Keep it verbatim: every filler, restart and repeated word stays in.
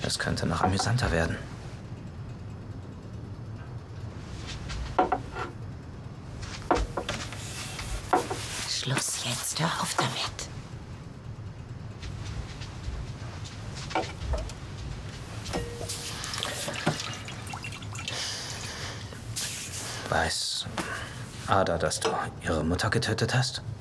Das könnte noch amüsanter werden. Schluss jetzt, hör auf damit. Weiß Ada, dass du ihre Mutter getötet hast?